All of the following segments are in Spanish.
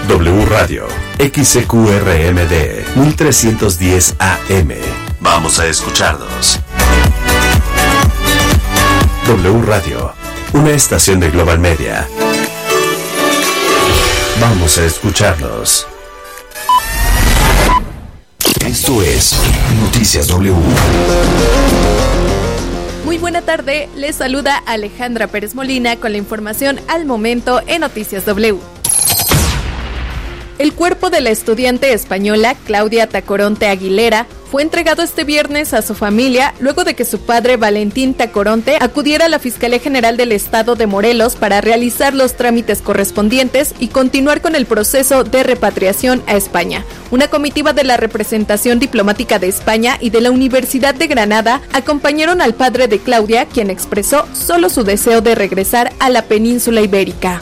W Radio, XCQRMD, 1310 AM. Vamos a escucharnos. W Radio, una estación de Global Media. Vamos a escucharnos. Esto es Noticias W. Muy buena tarde, les saluda Alejandra Pérez Molina con la información al momento en Noticias W. El cuerpo de la estudiante española Claudia Tacoronte Aguilera fue entregado este viernes a su familia luego de que su padre Valentín Tacoronte acudiera a la Fiscalía General del Estado de Morelos para realizar los trámites correspondientes y continuar con el proceso de repatriación a España. Una comitiva de la representación diplomática de España y de la Universidad de Granada acompañaron al padre de Claudia, quien expresó solo su deseo de regresar a la península ibérica.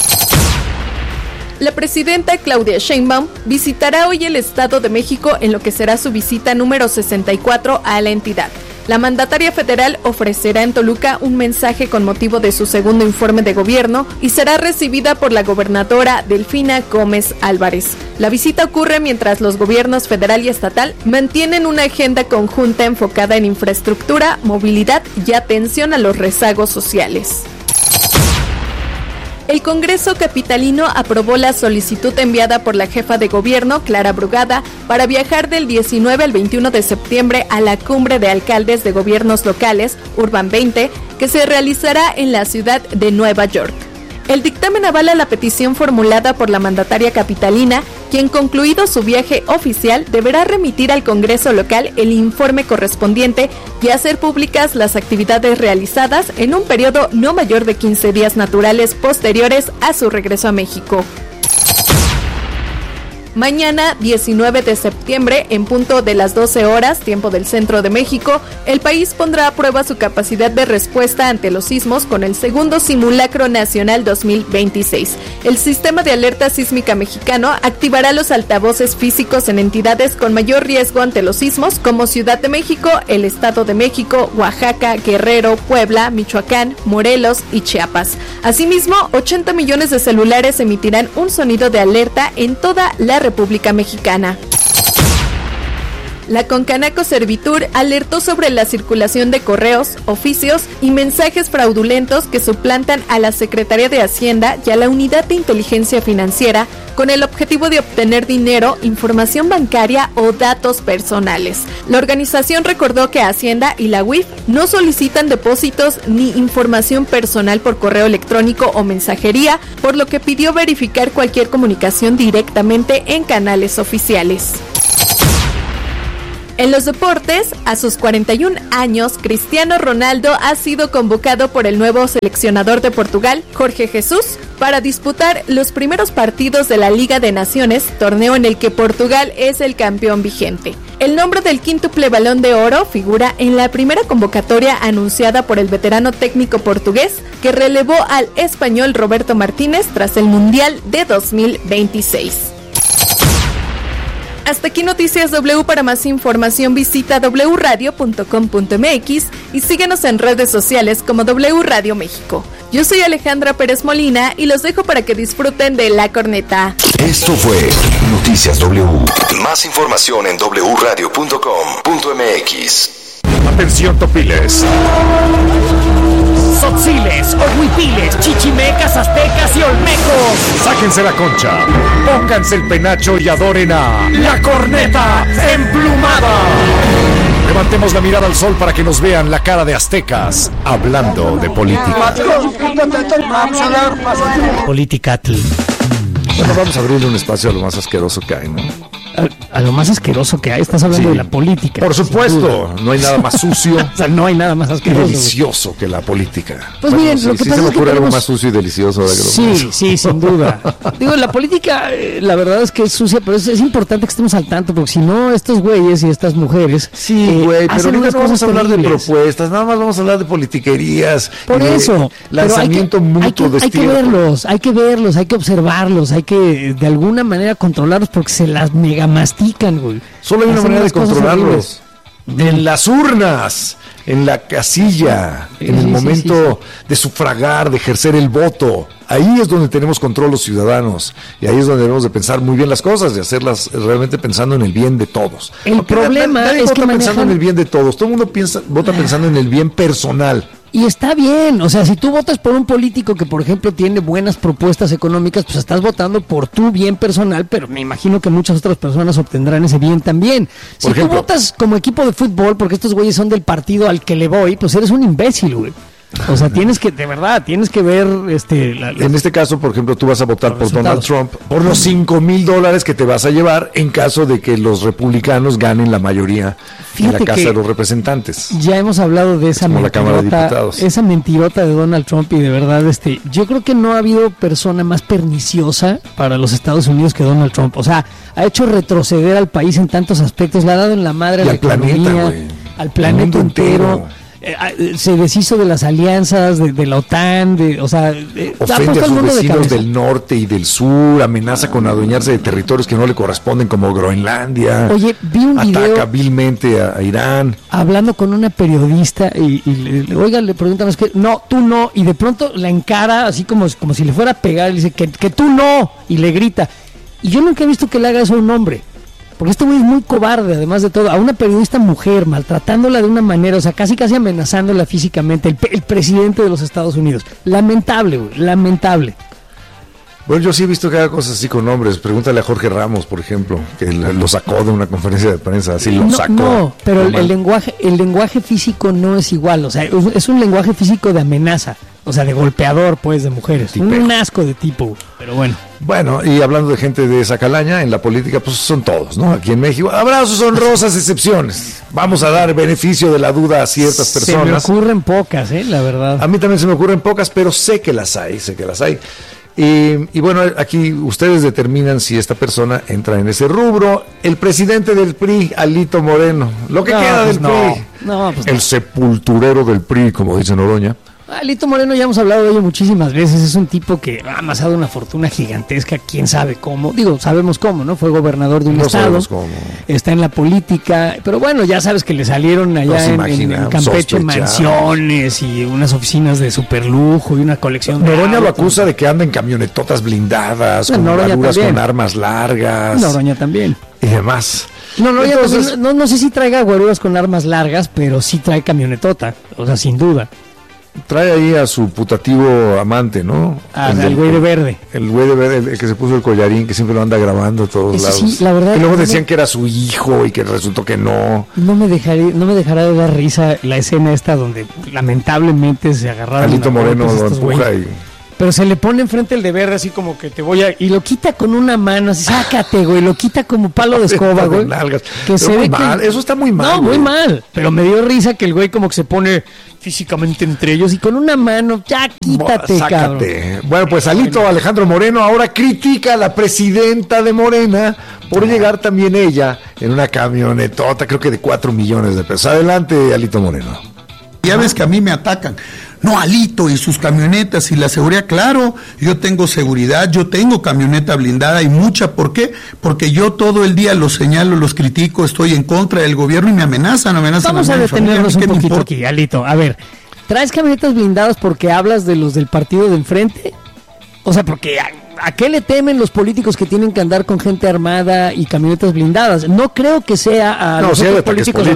La presidenta Claudia Sheinbaum visitará hoy el Estado de México en lo que será su visita número 64 a la entidad. La mandataria federal ofrecerá en Toluca un mensaje con motivo de su segundo informe de gobierno y será recibida por la gobernadora Delfina Gómez Álvarez. La visita ocurre mientras los gobiernos federal y estatal mantienen una agenda conjunta enfocada en infraestructura, movilidad y atención a los rezagos sociales. El Congreso capitalino aprobó la solicitud enviada por la jefa de gobierno, Clara Brugada, para viajar del 19 al 21 de septiembre a la Cumbre de Alcaldes de Gobiernos Locales, Urban 20, que se realizará en la ciudad de Nueva York. El dictamen avala la petición formulada por la mandataria capitalina, quien, concluido su viaje oficial, deberá remitir al Congreso local el informe correspondiente y hacer públicas las actividades realizadas en un periodo no mayor de 15 días naturales posteriores a su regreso a México. Mañana, 19 de septiembre, en punto de las 12 horas, tiempo del centro de México, el país pondrá a prueba su capacidad de respuesta ante los sismos con el segundo Simulacro Nacional 2026. El Sistema de Alerta Sísmica Mexicano activará los altavoces físicos en entidades con mayor riesgo ante los sismos, como Ciudad de México, el Estado de México, Oaxaca, Guerrero, Puebla, Michoacán, Morelos y Chiapas. Asimismo, 80 millones de celulares emitirán un sonido de alerta en toda la República Mexicana. La Concanaco Servitur alertó sobre la circulación de correos, oficios y mensajes fraudulentos que suplantan a la Secretaría de Hacienda y a la Unidad de Inteligencia Financiera con el objetivo de obtener dinero, información bancaria o datos personales. La organización recordó que Hacienda y la UIF no solicitan depósitos ni información personal por correo electrónico o mensajería, por lo que pidió verificar cualquier comunicación directamente en canales oficiales. En los deportes, a sus 41 años, Cristiano Ronaldo ha sido convocado por el nuevo seleccionador de Portugal, Jorge Jesús, para disputar los primeros partidos de la Liga de Naciones, torneo en el que Portugal es el campeón vigente. El nombre del quíntuple Balón de Oro figura en la primera convocatoria anunciada por el veterano técnico portugués, que relevó al español Roberto Martínez tras el Mundial de 2026. Hasta aquí Noticias W. Para más información visita wradio.com.mx y síguenos en redes sociales como W Radio México. Yo soy Alejandra Pérez Molina y los dejo para que disfruten de La Corneta. Esto fue Noticias W. Más información en wradio.com.mx. Atención, topiles. Tzotziles, Ohuipiles, Chichimecas, Aztecas y Olmecos. Sáquense la concha, pónganse el penacho y adoren a La Corneta Emplumada. Levantemos la mirada al sol para que nos vean la cara de aztecas hablando de política. Politicatl. Bueno, vamos a abrirle un espacio a lo más asqueroso que hay, ¿no? A lo más asqueroso que hay, estás hablando de la política. Por supuesto, no hay nada más sucio. O sea, no hay nada más y asqueroso. delicioso que la política. Pues bueno, miren, sí, lo que sí pasa se me es que ocurre algo tenemos... más sucio y delicioso ahora que lo Sí, sí, sin duda. Digo, la política, la verdad es que es sucia, pero es importante que estemos al tanto, porque si no, estos güeyes y estas mujeres Sí, güey, pero hacen ahorita unas no vamos cosas a hablar de terribles. propuestas, nada más vamos a hablar de politiquerías. Por y de eso, lanzamiento mutuo de hay que verlos, hay que observarlos, hay que de alguna manera controlarlos porque se las mega mastican, güey. Solo hay una Hacen manera de unas cosas controlarlos. horribles. en las urnas, en la casilla, en el momento de sufragar, de ejercer el voto. Ahí es donde tenemos control los ciudadanos, y ahí es donde debemos de pensar muy bien las cosas y hacerlas realmente pensando en el bien de todos. El problema es que pensando en el bien de todos. Todo el mundo vota pensando en el bien personal. Y está bien, o sea, si tú votas por un político que, por ejemplo, tiene buenas propuestas económicas, pues estás votando por tu bien personal, pero me imagino que muchas otras personas obtendrán ese bien también. Si tú votas como equipo de fútbol, porque estos güeyes son del partido al que le voy, pues eres un imbécil, güey. O sea, tienes que, de verdad, tienes que ver en este caso, por ejemplo, tú vas a votar por Donald Trump por los $5,000 que te vas a llevar en caso de que los republicanos ganen la mayoría en la Casa de los Representantes. Ya hemos hablado de esa mentirota de Donald Trump, y de verdad, yo creo que no ha habido persona más perniciosa para los Estados Unidos que Donald Trump. O sea, ha hecho retroceder al país en tantos aspectos, le ha dado en la madre a la economía, al planeta entero. Se deshizo de las alianzas de la OTAN, ofende a sus vecinos del norte y del sur, amenaza con adueñarse de territorios que no le corresponden, como Groenlandia. Oye, vi un video, ataca vilmente a Irán. Hablando con una periodista y le preguntan, es que no, tú no, y de pronto la encara así como si le fuera a pegar, y dice que tú no, y le grita. Y yo nunca he visto que le haga eso a un hombre. Porque este güey es muy cobarde, además de todo, a una periodista mujer, maltratándola de una manera, o sea, casi amenazándola físicamente, el presidente de los Estados Unidos. Lamentable, güey, lamentable. Bueno, yo sí he visto que haga cosas así con hombres. Pregúntale a Jorge Ramos, por ejemplo, que lo sacó de una conferencia de prensa, así lo sacó. No, pero el lenguaje físico no es igual, o sea, es un lenguaje físico de amenaza, o sea, de golpeador, pues, de mujeres. Tipejo. Un asco de tipo, pero bueno. Bueno, y hablando de gente de esa calaña, en la política, pues son todos, ¿no? Aquí en México habrá sus honrosas excepciones. Vamos a dar beneficio de la duda a ciertas personas. Se me ocurren pocas, la verdad. A mí también se me ocurren pocas, pero sé que las hay. Y bueno, aquí ustedes determinan si esta persona entra en ese rubro. El presidente del PRI, Alito Moreno, lo que queda del PRI, el sepulturero del PRI, como dice Noroña. Alito Moreno, ya hemos hablado de ello muchísimas veces, es un tipo que ha amasado una fortuna gigantesca, quién sabe cómo, sabemos cómo, ¿no? Fue gobernador de un estado, está en la política, pero bueno, ya sabes que le salieron allá en Campeche mansiones y unas oficinas de superlujo y una colección de Noroña lo acusa de que anda en camionetotas blindadas, con armaduras con armas largas. Noroña también. Y demás. Entonces, no sé si traiga guaruras con armas largas, pero sí trae camionetota, o sea, sin duda. Trae ahí a su putativo amante, ¿no? El güey de verde. El güey de verde, el que se puso el collarín, que siempre lo anda grabando a todos lados. Sí, la verdad. Y luego decían que era su hijo y que resultó que no. No me dejará de dar risa la escena esta donde lamentablemente se agarraron. Alito Moreno lo empuja y... Pero se le pone enfrente el de verde así como que te voy a... Y lo quita con una mano, así, sácate, güey, lo quita como palo de escoba, güey. Que se ve mal, eso está muy mal. No, muy mal. Pero me dio risa que el güey como que se pone físicamente entre ellos y con una mano, ya quítate, cabrón. Bueno, pues Alito Alejandro Moreno ahora critica a la presidenta de Morena por llegar también ella en una camionetota, creo que de 4 millones de pesos. Adelante, Alito Moreno. Ya ves que a mí me atacan. No, Alito y sus camionetas y la seguridad, claro, yo tengo seguridad, yo tengo camioneta blindada y mucha. ¿Por qué? Porque yo todo el día los señalo, los critico, estoy en contra del gobierno y me amenazan. Vamos a detenernos un poquito aquí, Alito. A ver, ¿traes camionetas blindadas porque hablas de los del partido de enfrente? O sea, porque... ¿A qué le temen los políticos que tienen que andar con gente armada y camionetas blindadas? No creo que sea a los otros políticos.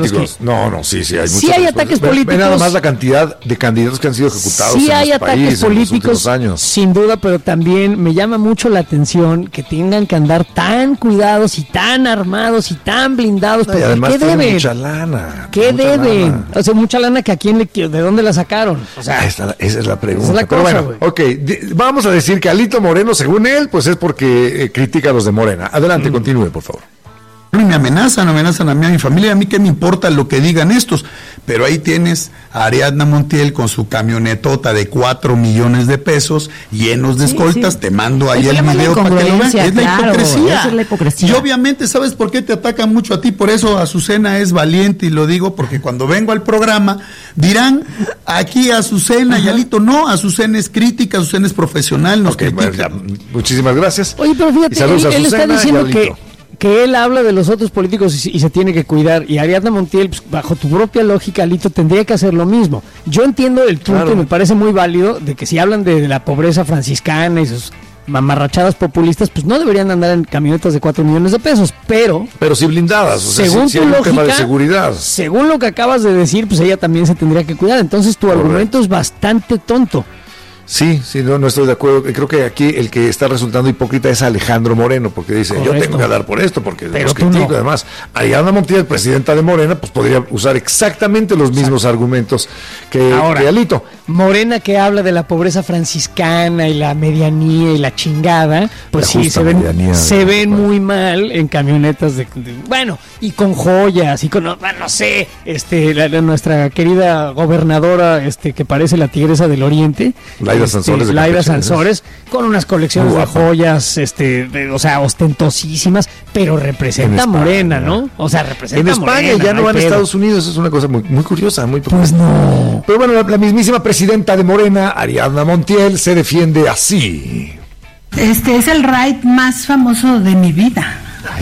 Sí hay muchos. Sí hay ataques políticos. Ve nada más la cantidad de candidatos que han sido ejecutados sí hay ataques políticos, años. Sin duda, pero también me llama mucho la atención que tengan que andar tan cuidados y tan armados y tan blindados. Y además ¿qué deben? Mucha lana. ¿Qué deben? Lana. O sea, mucha lana que ¿de dónde la sacaron? O sea, esa es la pregunta. Esa es la cosa, pero bueno, vamos a decir que Alito Moreno, según él, pues es porque critica a los de Morena. Adelante, continúe, por favor. Y me amenazan a mí, a mi familia, a mí qué me importa lo que digan estos, pero ahí tienes a Ariadna Montiel con su camionetota de 4 millones de pesos, llenos de escoltas, te mando ahí el video para que lo vean, es la hipocresía. Y obviamente, ¿sabes por qué te atacan mucho a ti? Por eso Azucena es valiente, y lo digo porque cuando vengo al programa, dirán, aquí Azucena y Alito, no, Azucena es crítica, Azucena es profesional, nos critica. Muchísimas gracias. Oye, pero fíjate, él está diciendo que él habla de los otros políticos y se tiene que cuidar, y Ariadna Montiel, pues, bajo tu propia lógica, Alito, tendría que hacer lo mismo. Yo entiendo el punto, claro. Me parece muy válido, de que si hablan de la pobreza franciscana y sus mamarrachadas populistas, pues no deberían andar en camionetas de 4 millones de pesos, pero sí blindadas, o sea, según sí tu hay un lógica, tema de seguridad. Según lo que acabas de decir, pues ella también se tendría que cuidar, entonces tu argumento es bastante tonto. Sí, no estoy de acuerdo. Creo que aquí el que está resultando hipócrita es Alejandro Moreno, porque dice, correcto, yo tengo que hablar por esto, porque pero los critico. No. Además, Ariadna Montiel, presidenta de Morena, pues podría usar exactamente los mismos argumentos que Alito. Morena, que habla de la pobreza franciscana y la medianía y la chingada, pues sí, se ven muy mal en camionetas bueno, y con joyas, y con, no sé, nuestra querida gobernadora, que parece la tigresa del oriente, Laida Sansores, con unas colecciones de joyas, o sea, ostentosísimas, pero representa a Morena, ¿no? O sea, representa a Morena. En España ya no van a Estados Unidos, es una cosa muy, muy curiosa, muy pues no. Pero bueno, la mismísima presidenta de Morena, Ariadna Montiel, se defiende así. Este es el ride más famoso de mi vida.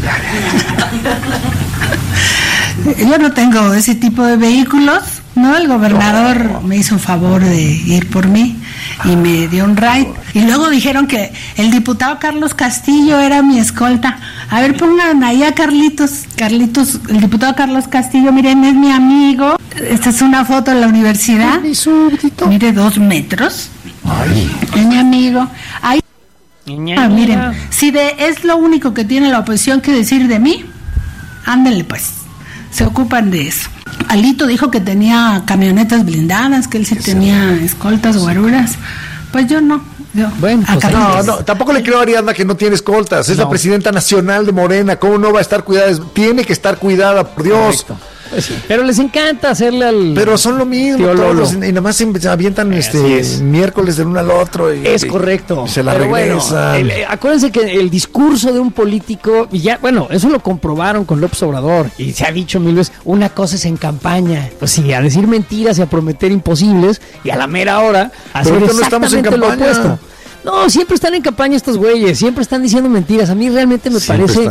Yo no tengo ese tipo de vehículos, ¿no? El gobernador me hizo favor de ir por mí y me dio un ride. Y luego dijeron que el diputado Carlos Castillo era mi escolta. A ver, pongan ahí a Carlitos, el diputado Carlos Castillo, miren, es mi amigo. Esta es una foto de la universidad. Mire, 2 metros. Ay. Es mi amigo. Ahí. Miren, si es lo único que tiene la oposición que decir de mí, ándenle pues. Se ocupan de eso. Alito dijo que tenía camionetas blindadas, que él sí tenía escoltas, guaruras. Pues yo no. Bueno, pues no, tampoco le creo a Ariadna que no tiene escoltas. Es la presidenta nacional de Morena. ¿Cómo no va a estar cuidada? Tiene que estar cuidada, por Dios. Correcto. Pues sí, pero les encanta hacerle al... Pero son lo mismo todos, y nada más se avientan miércoles del uno al otro. Es correcto. Y se la regresan. Bueno, acuérdense que el discurso de un político, y ya, bueno, eso lo comprobaron con López Obrador, y se ha dicho 1000 veces, una cosa es en campaña, pues sí, a decir mentiras y a prometer imposibles, y a la mera hora hacer exactamente lo opuesto. No, siempre están en campaña estos güeyes, siempre están diciendo mentiras. A mí realmente me parece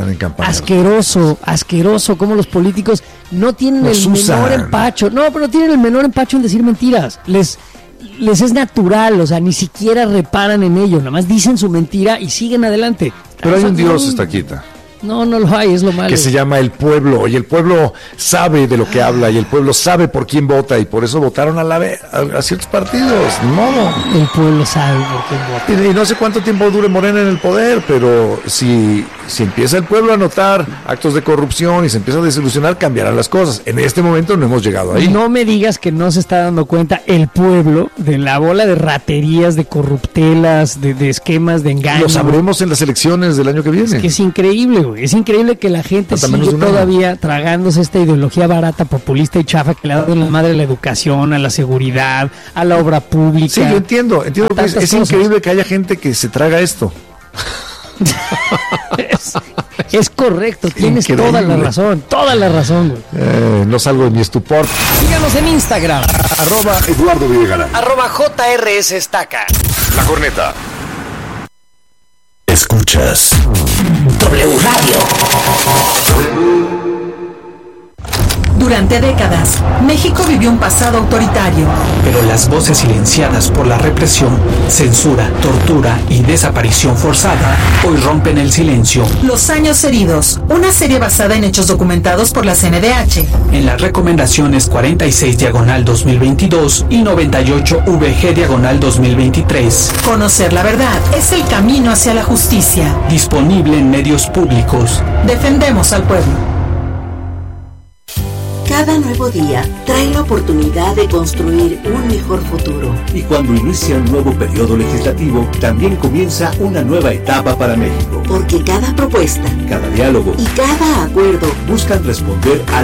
asqueroso cómo los políticos no tienen menor empacho. No, pero tienen el menor empacho en decir mentiras. Les es natural, o sea, ni siquiera reparan en ello, nada más dicen su mentira y siguen adelante. Pero hay un Dios, Estaquita. No lo hay, es lo malo. Que se llama el pueblo, y el pueblo sabe de lo que habla, y el pueblo sabe por quién vota, y por eso votaron a ciertos partidos. No. El pueblo sabe por quién vota. Y no sé cuánto tiempo dure Morena en el poder, pero si empieza el pueblo a notar actos de corrupción y se empieza a desilusionar, cambiarán las cosas. En este momento no hemos llegado ahí. No me digas que no se está dando cuenta el pueblo de la bola de raterías, de corruptelas, de esquemas, de engaño. Lo sabremos en las elecciones del año que viene. Es que es increíble, güey. Es increíble que la gente sigue todavía tragándose esta ideología barata, populista y chafa que le ha dado en la madre a la educación, a la seguridad, a la obra pública. Sí, yo entiendo que es increíble que haya gente que se traga esto. Es correcto, tienes toda la razón, güey. No salgo de mi estupor. Síganos en Instagram, @Eduardo Villarreal, @JRS Estaca. La Corneta. Escuchas W Radio. Durante décadas, México vivió un pasado autoritario. Pero las voces silenciadas por la represión, censura, tortura y desaparición forzada hoy rompen el silencio. Los años heridos, una serie basada en hechos documentados por la CNDH. En las recomendaciones 46/2022 y 98/VG/2023. Conocer la verdad es el camino hacia la justicia. Disponible en medios públicos. Defendemos al pueblo. Cada nuevo día trae la oportunidad de construir un mejor futuro. Y cuando inicia un nuevo periodo legislativo, también comienza una nueva etapa para México. Porque cada propuesta, cada diálogo y cada acuerdo buscan responder a